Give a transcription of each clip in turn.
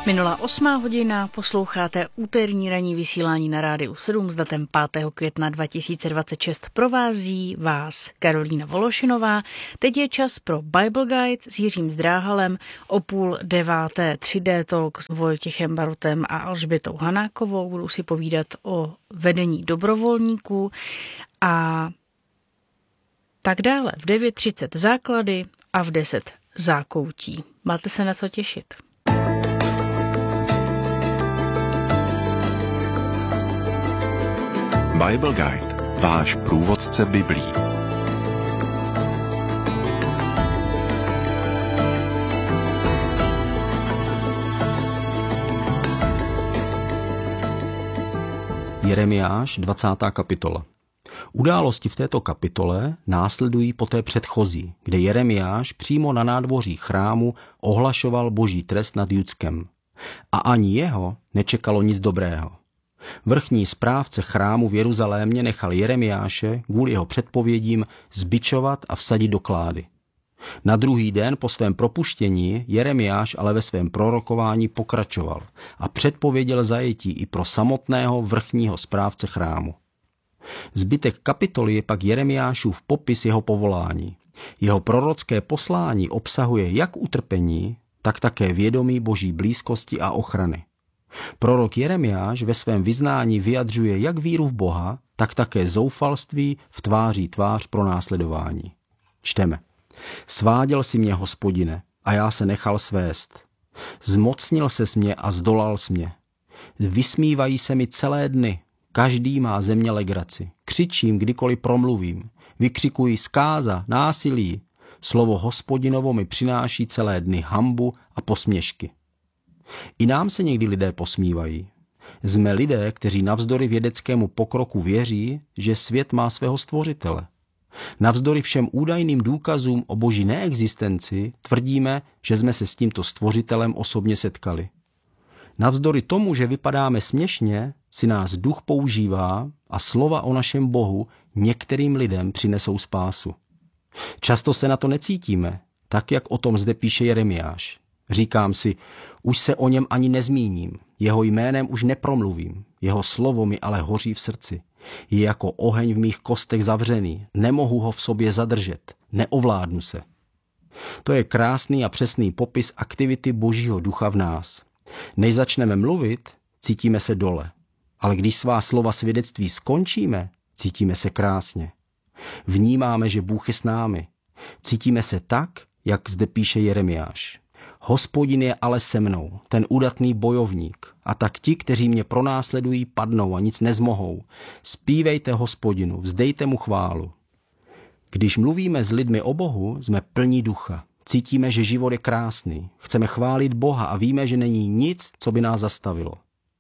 Minula 8 hodina, posloucháte úterní ranní vysílání na Rádiu 7 s datem 5. května 2026. Provází vás Karolína Vološinová. Teď je čas pro Bible Guide s Jiřím Zdráhalem, o 8:30 3D Talk s Vojtěchem Barutem a Alžbětou Hanákovou. Budu si povídat o vedení dobrovolníků a tak dále. V 9:30 základy a v 10 zákoutí. Máte se na co těšit. Bible Guide, váš průvodce Biblí. Jeremiáš, 20. kapitola. Události v této kapitole následují po té předchozí, kde Jeremiáš přímo na nádvoří chrámu ohlašoval boží trest nad Judskem. A ani jeho nečekalo nic dobrého. Vrchní správce chrámu v Jeruzalémě nechal Jeremiáše kvůli jeho předpovědím zbičovat a vsadit do klády. Na druhý den po svém propuštění Jeremiáš ale ve svém prorokování pokračoval a předpověděl zajetí i pro samotného vrchního správce chrámu. Zbytek kapitoly je pak Jeremiášův popis jeho povolání. Jeho prorocké poslání obsahuje jak utrpení, tak také vědomí boží blízkosti a ochrany. Prorok Jeremiáš ve svém vyznání vyjadřuje jak víru v Boha, tak také zoufalství v tváří tvář pronásledování. Čteme. Sváděl si mě, Hospodine, a já se nechal svést. Zmocnil ses mě a zdolal jsi mě. Vysmívají se mi celé dny, každý má ze mě legraci. Křičím, kdykoliv promluvím. Vykřikuji zkáza, násilí. Slovo Hospodinovo mi přináší celé dny hanbu a posměšky. I nám se někdy lidé posmívají. Jsme lidé, kteří navzdory vědeckému pokroku věří, že svět má svého stvořitele. Navzdory všem údajným důkazům o boží neexistenci tvrdíme, že jsme se s tímto stvořitelem osobně setkali. Navzdory tomu, že vypadáme směšně, si nás duch používá a slova o našem Bohu některým lidem přinesou spásu. Často se na to necítíme, tak jak o tom zde píše Jeremiáš. Říkám si, už se o něm ani nezmíním, jeho jménem už nepromluvím, jeho slovo mi ale hoří v srdci. Je jako oheň v mých kostech zavřený, nemohu ho v sobě zadržet, neovládnu se. To je krásný a přesný popis aktivity božího ducha v nás. Než začneme mluvit, cítíme se dole, ale když svá slova svědectví skončíme, cítíme se krásně. Vnímáme, že Bůh je s námi. Cítíme se tak, jak zde píše Jeremiáš. Hospodin je ale se mnou, ten udatný bojovník, a tak ti, kteří mě pronásledují, padnou a nic nezmohou. Zpívejte Hospodinu, vzdejte mu chválu. Když mluvíme s lidmi o Bohu, jsme plní ducha. Cítíme, že život je krásný. Chceme chválit Boha a víme, že není nic, co by nás zastavilo.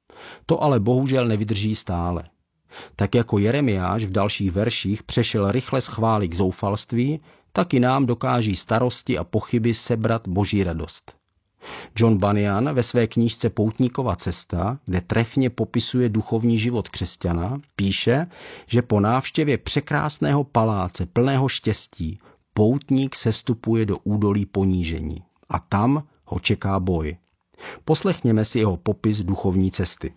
To ale bohužel nevydrží stále. Tak jako Jeremiáš v dalších verších přešel rychle z chvály k zoufalství, tak i nám dokáží starosti a pochyby sebrat boží radost. John Bunyan ve své knížce Poutníkova cesta, kde trefně popisuje duchovní život křesťana, píše, že po návštěvě překrásného paláce plného štěstí poutník sestupuje do údolí ponížení a tam ho čeká boj. Poslechněme si jeho popis duchovní cesty.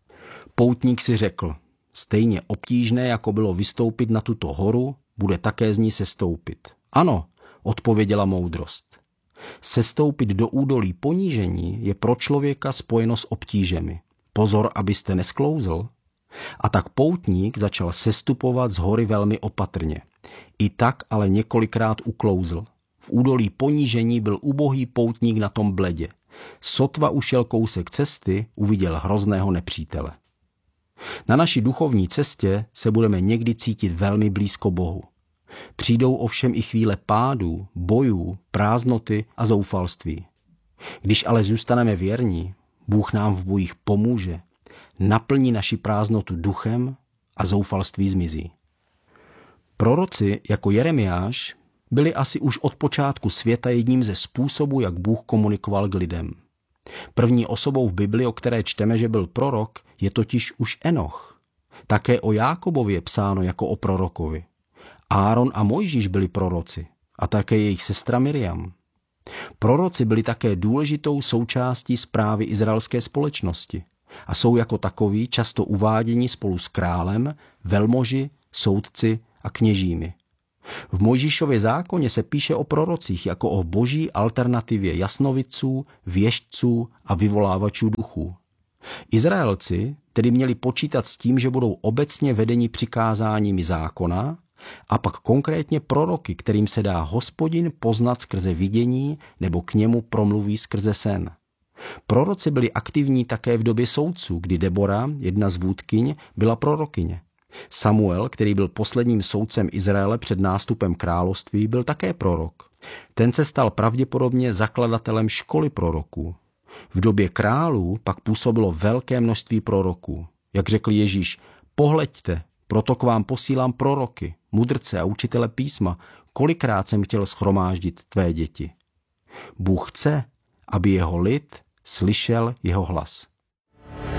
Poutník si řekl, stejně obtížné, jako bylo vystoupit na tuto horu, bude také z ní sestoupit. Ano, odpověděla moudrost. Sestoupit do údolí ponížení je pro člověka spojeno s obtížemi. Pozor, abyste nesklouzl. A tak poutník začal sestupovat z hory velmi opatrně. I tak ale několikrát uklouzl. V údolí ponížení byl ubohý poutník na tom bledě. Sotva ušel kousek cesty, uviděl hrozného nepřítele. Na naší duchovní cestě se budeme někdy cítit velmi blízko Bohu. Přijdou ovšem i chvíle pádů, bojů, prázdnoty a zoufalství. Když ale zůstaneme věrní, Bůh nám v bojích pomůže, naplní naši prázdnotu duchem a zoufalství zmizí. Proroci jako Jeremiáš byli asi už od počátku světa jedním ze způsobů, jak Bůh komunikoval k lidem. První osobou v Bibli, o které čteme, že byl prorok, je totiž už Enoch. Také o Jákobovi je psáno jako o prorokovi. Áron a Mojžíš byli proroci a také jejich sestra Miriam. Proroci byli také důležitou součástí správy izraelské společnosti a jsou jako takoví často uváděni spolu s králem, velmoži, soudci a kněžími. V Mojžíšově zákoně se píše o prorocích jako o boží alternativě jasnovidců, věštců a vyvolávačů duchů. Izraelci tedy měli počítat s tím, že budou obecně vedeni přikázáními zákona a pak konkrétně proroky, kterým se dá Hospodin poznat skrze vidění nebo k němu promluví skrze sen. Proroci byli aktivní také v době soudců, kdy Debora, jedna z vůdkyň, byla prorokyně. Samuel, který byl posledním soudcem Izraele před nástupem království, byl také prorok. Ten se stal pravděpodobně zakladatelem školy proroků. V době králů pak působilo velké množství proroků. Jak řekl Ježíš, pohleďte, proto k vám posílám proroky, mudrce a učitele písma, kolikrát jsem chtěl shromáždit tvé děti. Bůh chce, aby jeho lid slyšel jeho hlas.